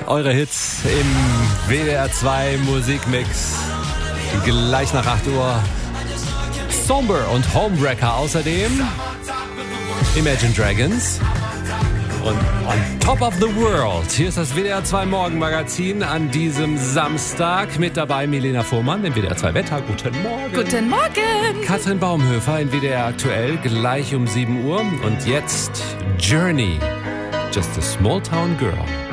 Eure Hits im WDR 2 Musikmix. Gleich nach 8 Uhr. Somber und Homewrecker außerdem. Imagine Dragons. Und on top of the world. Hier ist das WDR 2 Morgenmagazin an diesem Samstag. Mit dabei Milena Fuhrmann im WDR 2 Wetter. Guten Morgen. Guten Morgen. Katrin Baumhöfer in WDR Aktuell, gleich um 7 Uhr. Und jetzt Journey. Just a small town girl.